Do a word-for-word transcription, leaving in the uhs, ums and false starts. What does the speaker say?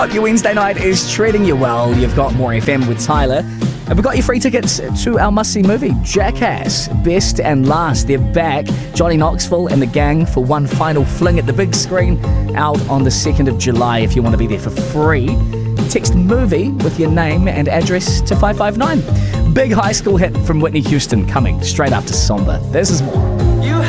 Hope your Wednesday night is treating you well. You've got More F M with Tyler. And we've got your free tickets to our must-see movie, Jackass. Best and Last. They're back. Johnny Knoxville and the gang for one final fling at the big screen, out on the second of July if you want to be there for free. Text movie with your name and address to five five nine. Big high school hit from Whitney Houston coming straight after Somber. This is more.